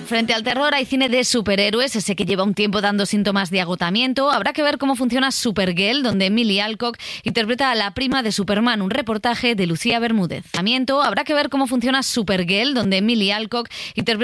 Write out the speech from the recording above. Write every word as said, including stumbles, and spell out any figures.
Frente al terror hay cine de superhéroes, ese que lleva un tiempo dando síntomas de agotamiento. Habrá que ver cómo funciona Supergirl, donde Millie Alcock interpreta a la prima de Superman, un reportaje de Lucía Bermúdez. Habrá que ver cómo funciona Supergirl, donde Millie Alcock interpreta